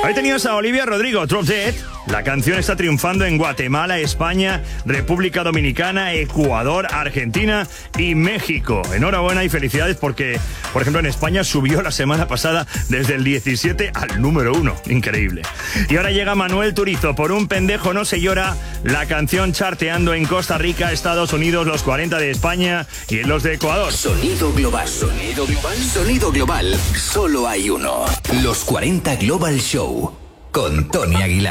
Ahí tenías a Olivia Rodrigo, Drop Dead. La canción está triunfando en Guatemala, España, República Dominicana, Ecuador, Argentina y México. Enhorabuena y felicidades porque, por ejemplo, en España subió la semana pasada desde el 17 al número 1. Increíble. Y ahora llega Manuel Turizo, Por un pendejo no se llora, la canción charteando en Costa Rica, Estados Unidos, los 40 de España y en los de Ecuador. Sonido global. Sonido global. Sonido global. Solo hay uno. Los 40 Global Show con Tony Aguilar.